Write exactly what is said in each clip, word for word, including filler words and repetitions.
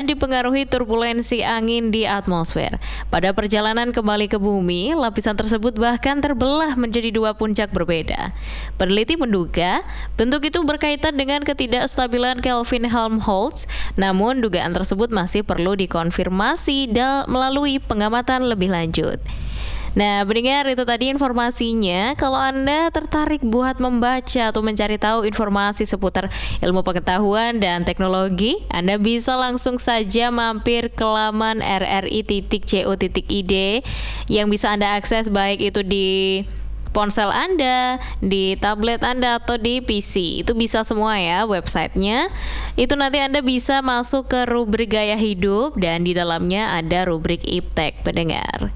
dan dipengaruhi turbulensi angin di atmosfer. Pada perjalanan kembali ke bumi, lapisan tersebut bahkan terbelah menjadi dua puncak berbeda. Peneliti menduga bentuk itu berkaitan dengan ketidakstabilan Kelvin-Helmholtz, namun dugaan tersebut masih perlu dikonfirmasi melalui pengamatan lebih lanjut. Nah, pendengar, itu tadi informasinya. Kalau Anda tertarik buat membaca atau mencari tahu informasi seputar ilmu pengetahuan dan teknologi, Anda bisa langsung saja mampir ke laman r r i titik co titik i d yang bisa Anda akses baik itu di ponsel Anda, di tablet Anda, atau di P C. Itu bisa semua ya websitenya. Itu nanti Anda bisa masuk ke rubrik gaya hidup dan di dalamnya ada rubrik iptek, pendengar.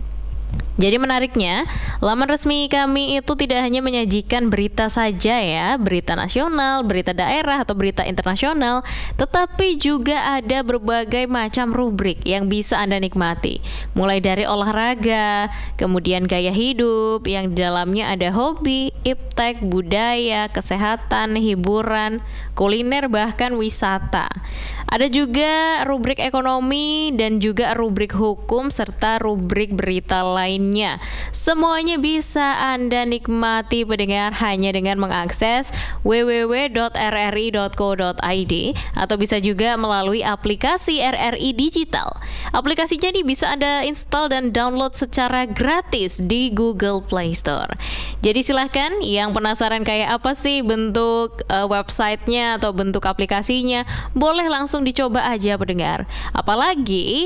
Jadi menariknya, laman resmi kami itu tidak hanya menyajikan berita saja ya, berita nasional, berita daerah, atau berita internasional, tetapi juga ada berbagai macam rubrik yang bisa Anda nikmati. Mulai dari olahraga, kemudian gaya hidup, yang di dalamnya ada hobi, iptek, budaya, kesehatan, hiburan, kuliner, bahkan wisata. Ada juga rubrik ekonomi dan juga rubrik hukum serta rubrik berita lainnya. Semuanya bisa Anda nikmati, pendengar, hanya dengan mengakses w w w titik r r i titik co titik i d atau bisa juga melalui aplikasi R R I Digital. Aplikasinya ini bisa Anda install dan download secara gratis di Google Play Store. Jadi silahkan yang penasaran kayak apa sih bentuk uh, websitenya atau bentuk aplikasinya, boleh langsung dicoba aja, pendengar. Apalagi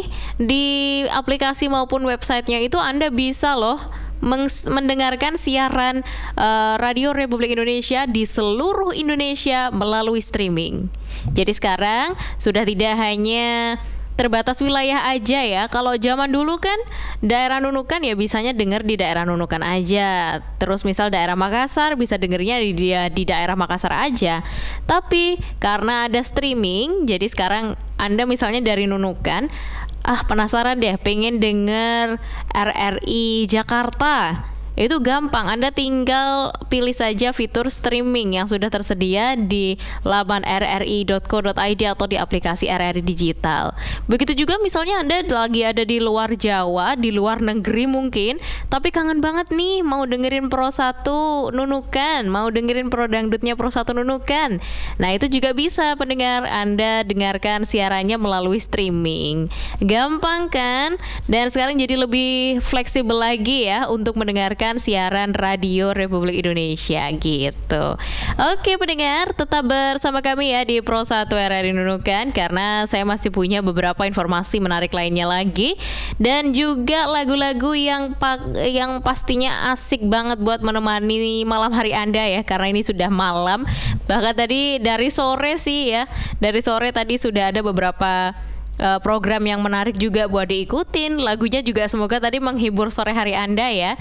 di aplikasi maupun websitenya itu Anda bisa loh mendengarkan siaran uh, Radio Republik Indonesia di seluruh Indonesia melalui streaming. Jadi sekarang sudah tidak hanya terbatas wilayah aja ya. Kalau zaman dulu kan daerah Nunukan ya bisanya denger di daerah Nunukan aja. Terus misal daerah Makassar bisa dengernya di dia di daerah Makassar aja. Tapi karena ada streaming, jadi sekarang Anda misalnya dari Nunukan, ah penasaran deh pengen denger R R I Jakarta. Itu gampang, Anda tinggal pilih saja fitur streaming yang sudah tersedia di laman r r i titik co titik i d atau di aplikasi R R I Digital. Begitu juga misalnya Anda lagi ada di luar Jawa, di luar negeri mungkin, tapi kangen banget nih mau dengerin Pro satu Nunukan, mau dengerin Pro Dangdutnya Pro satu Nunukan. Nah, itu juga bisa, pendengar, Anda dengarkan siarannya melalui streaming. Gampang kan? Dan sekarang jadi lebih fleksibel lagi ya untuk mendengarkan siaran Radio Republik Indonesia gitu. Oke, pendengar, tetap bersama kami ya di Pro satu R R I Nunukan karena saya masih punya beberapa informasi menarik lainnya lagi dan juga lagu-lagu yang pa- yang pastinya asik banget buat menemani malam hari Anda ya, karena ini sudah malam. Bahkan tadi dari sore sih ya, dari sore tadi sudah ada beberapa Uh, program yang menarik juga buat diikutin. Lagunya juga semoga tadi menghibur sore hari Anda ya.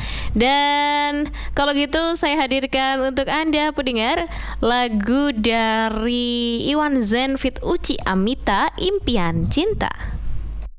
Dan kalau gitu saya hadirkan untuk Anda, pendengar, lagu dari Iwan Zen feat. Uci Amita, Impian Cinta.